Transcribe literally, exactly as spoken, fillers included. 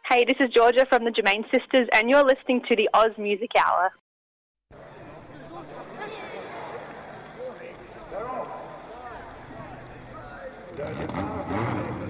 Hey, this is Georgia from the Jermaine Sisters, and you're listening to the Oz Music Hour. There's a